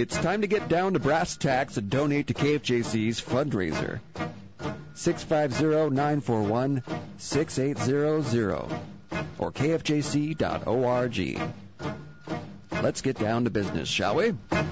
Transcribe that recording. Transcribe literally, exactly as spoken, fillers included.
It's time to get down to brass tacks and donate to K F J C's fundraiser. six five zero, nine four one, six eight zero zero or K F J C dot org. Let's get down to business, shall we?